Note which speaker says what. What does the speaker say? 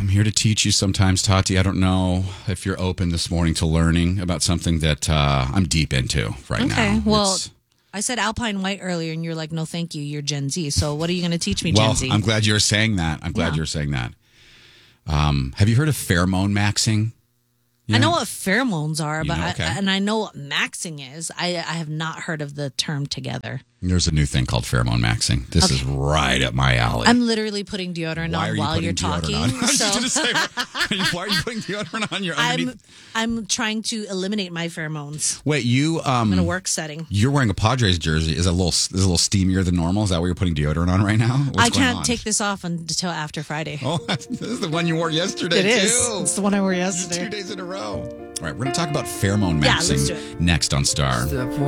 Speaker 1: here to teach you sometimes, Tati. I don't know if you're open this morning to learning about something that I'm deep into right now.
Speaker 2: Okay, well, I said Alpine White earlier, and you're like, no, thank you. You're Gen Z. So what are you going to teach me, Gen Z?
Speaker 1: Well, I'm glad you're saying that. You're saying that. Have you heard of pheromone maxing?
Speaker 2: I know what pheromones are, but
Speaker 1: okay.
Speaker 2: I know what maxing is. I have not heard of the term together.
Speaker 1: There's a new thing called pheromone maxing. This is right up my alley.
Speaker 2: I'm literally putting deodorant on while you're talking.
Speaker 1: I was just going to say, why are you putting deodorant on your underneath?
Speaker 2: I'm trying to eliminate my pheromone.
Speaker 1: Wait, I'm
Speaker 2: in a work setting.
Speaker 1: You're wearing a Padres jersey. Is it a little steamier than normal? Is that why you're putting deodorant on right now?
Speaker 2: I can't take this off until after Friday.
Speaker 1: Oh, this is the one you wore yesterday,
Speaker 2: It is.
Speaker 1: too.
Speaker 2: It's the one I wore yesterday.
Speaker 1: 2 days in a row. All right, we're going to talk about pheromone maxing
Speaker 2: let's do it.
Speaker 1: next on Star.